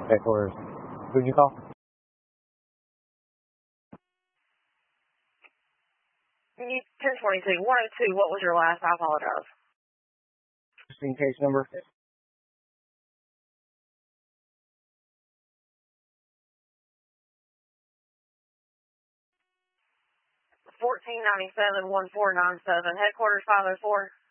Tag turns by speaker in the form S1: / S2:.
S1: Headquarters. Who'd you call?
S2: You 1022, 102, what was your last? I apologize.
S1: Just in case number.
S2: 1497-1497, headquarters 504.